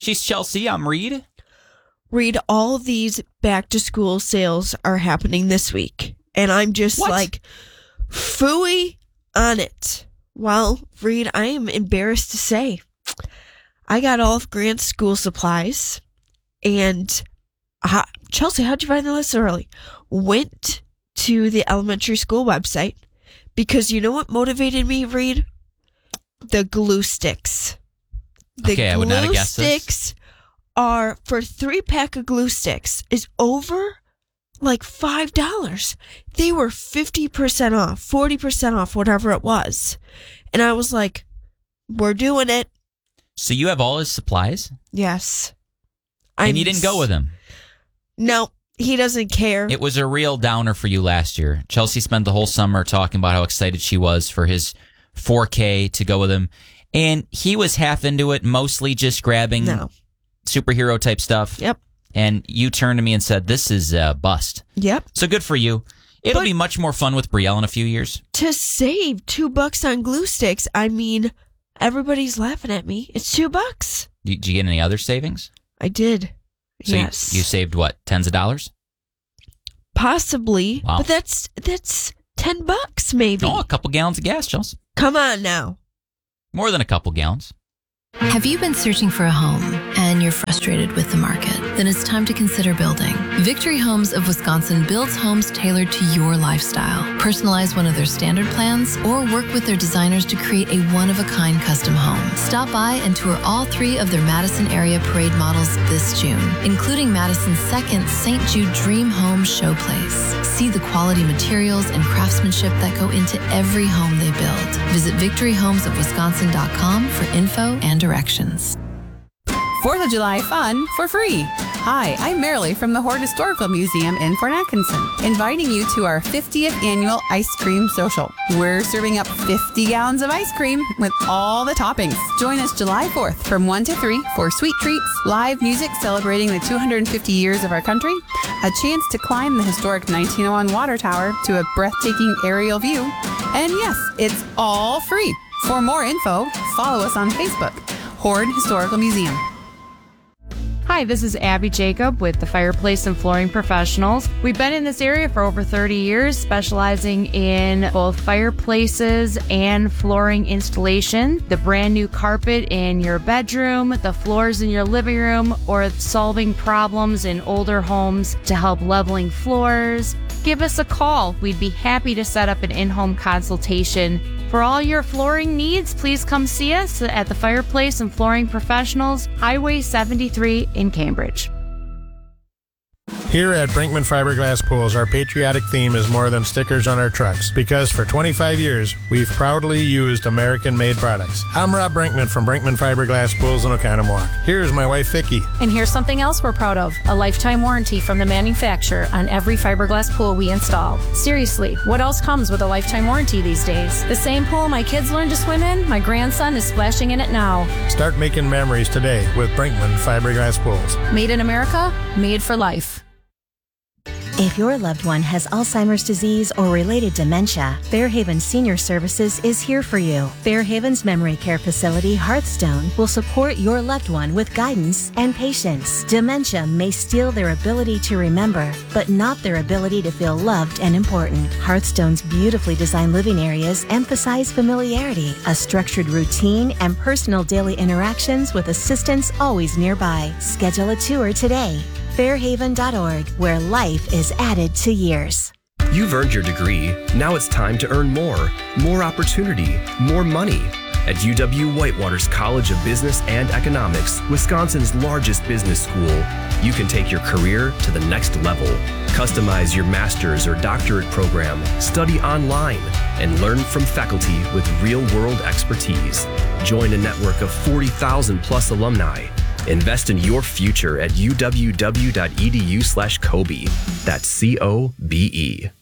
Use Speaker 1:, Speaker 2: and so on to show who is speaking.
Speaker 1: She's Chelsea. I'm Reed.
Speaker 2: Reed, all these back-to-school sales are happening this week. And I'm just phooey on it. Well, Reed, I am embarrassed to say I got all of Grant's school supplies. And Chelsea, how'd you find the list so early? Went to the elementary school website because you know what motivated me, Reed? The glue sticks.
Speaker 1: I would not have guessed this.
Speaker 2: Sticks are, for 3-pack of glue sticks, is over like $5. They were 50% off, 40% off, whatever it was. And I was like, we're doing it.
Speaker 1: So you have all his supplies?
Speaker 2: Yes.
Speaker 1: And you didn't go with him?
Speaker 2: No, he doesn't care.
Speaker 1: It was a real downer for you last year. Chelsea spent the whole summer talking about how excited she was for his 4K to go with him. And he was half into it, mostly just grabbing superhero type stuff.
Speaker 2: Yep.
Speaker 1: And you turned to me and said, this is a bust.
Speaker 2: Yep.
Speaker 1: So good for you. It'll be much more fun with Brielle in a few years.
Speaker 2: To save $2 on glue sticks, I mean, everybody's laughing at me. It's $2.
Speaker 1: Did you get any other savings?
Speaker 2: I did.
Speaker 1: So
Speaker 2: yes.
Speaker 1: You saved what, tens of dollars?
Speaker 2: Possibly.
Speaker 1: Wow.
Speaker 2: But that's $10 maybe.
Speaker 1: Oh, a couple gallons of gas, Chelsea.
Speaker 2: Come on now.
Speaker 1: More than a couple gallons.
Speaker 3: Have you been searching for a home and you're frustrated with the market? Then it's time to consider building. Victory Homes of Wisconsin builds homes tailored to your lifestyle. Personalize one of their standard plans or work with their designers to create a one-of-a-kind custom home. Stop by and tour all 3 of their Madison area parade models this June, including Madison's second St. Jude Dream Home Showplace. See the quality materials and craftsmanship that go into every home they build. Visit victoryhomesofwisconsin.com for info and directions.
Speaker 4: 4th of July fun for free. Hi, I'm Marilee from the Hoard Historical Museum in Fort Atkinson, inviting you to our 50th annual ice cream social. We're serving up 50 gallons of ice cream with all the toppings. Join us July 4th from 1 to 3 for sweet treats, live music celebrating the 250 years of our country, a chance to climb the historic 1901 water tower to a breathtaking aerial view, and yes, it's all free. For more info, follow us on Facebook, Hoard Historical Museum.
Speaker 5: Hi, this is Abby Jacob with the Fireplace and Flooring Professionals. We've been in this area for over 30 years, specializing in both fireplaces and flooring installation, the brand new carpet in your bedroom, the floors in your living room, or solving problems in older homes to help leveling floors. Give us a call. We'd be happy to set up an in-home consultation. For all your flooring needs, please come see us at the Fireplace and Flooring Professionals, Highway 73 in Cambridge.
Speaker 6: Here at Brinkman Fiberglass Pools, our patriotic theme is more than stickers on our trucks, because for 25 years, we've proudly used American-made products. I'm Rob Brinkman from Brinkman Fiberglass Pools in Oconomowoc. Here's my wife, Vicki.
Speaker 7: And here's something else we're proud of, a lifetime warranty from the manufacturer on every fiberglass pool we install. Seriously, what else comes with a lifetime warranty these days? The same pool my kids learned to swim in, my grandson is splashing in it now.
Speaker 6: Start making memories today with Brinkman Fiberglass Pools.
Speaker 7: Made in America, made for life.
Speaker 8: If your loved one has Alzheimer's disease or related dementia, Fairhaven Senior Services is here for you. Fairhaven's memory care facility, Hearthstone, will support your loved one with guidance and patience. Dementia may steal their ability to remember, but not their ability to feel loved and important. Hearthstone's beautifully designed living areas emphasize familiarity, a structured routine, and personal daily interactions with assistance always nearby. Schedule a tour today. Fairhaven.org, where life is added to years.
Speaker 9: You've earned your degree. Now it's time to earn more opportunity, more money. At UW-Whitewater's College of Business and Economics, Wisconsin's largest business school, you can take your career to the next level. Customize your master's or doctorate program, study online, and learn from faculty with real-world expertise. Join a network of 40,000 plus alumni. Invest in your future at uww.edu/Kobe. That's COBE.